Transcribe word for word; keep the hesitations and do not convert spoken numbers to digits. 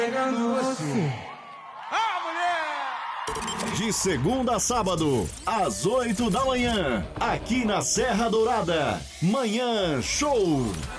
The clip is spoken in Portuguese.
Pegando você. De segunda a sábado, às oito da manhã, aqui na Serra Dourada. Manhã Show.